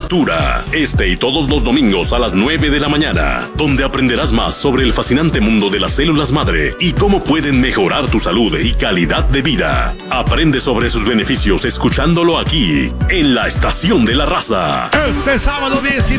Fractura, este y todos los domingos a las 9 de la mañana, donde aprenderás más sobre el fascinante mundo de las células madre y cómo pueden mejorar tu salud y calidad de vida. Aprende sobre sus beneficios escuchándolo aquí, en la Estación de la Raza. Este sábado 19